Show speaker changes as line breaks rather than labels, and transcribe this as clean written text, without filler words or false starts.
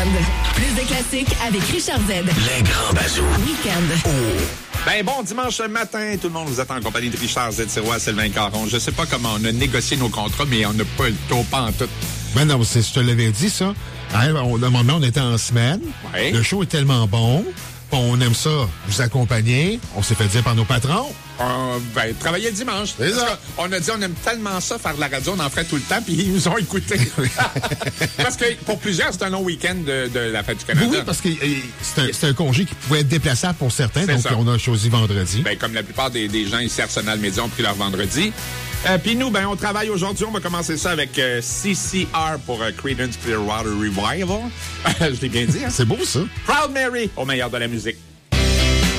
Plus de classiques avec Richard Z.
Les grands bazous.
Week-end.
Ben bon, dimanche matin, tout le monde vous attend en compagnie de Richard Z. Sirois, Sylvain Caron. Je sais pas comment on a négocié nos contrats, mais on n'a pas le taux pas en tout.
Ben non, je te l'avais dit, ça. Hein, au moment, on était en semaine.
Ouais.
Le show est tellement bon. On aime ça, vous accompagner. On s'est fait dire par nos patrons.
Ben, travailler dimanche.
C'est ça.
On a dit, on aime tellement ça, faire de la radio, on en ferait tout le temps, puis ils nous ont écoutés. Parce que pour plusieurs, c'est un long week-end de la Fête du Canada.
Oui, parce que c'est un congé qui pouvait être déplaçable pour certains,
C'est
donc
ça.
on a choisi vendredi.
Ben, comme la plupart des gens ici, Arsenal Média ont pris leur vendredi. Puis nous, ben, on travaille aujourd'hui. On va commencer ça avec CCR pour Creedence Clearwater Revival. Je l'ai bien dit, hein?
C'est beau, ça.
Proud Mary, au meilleur de la musique.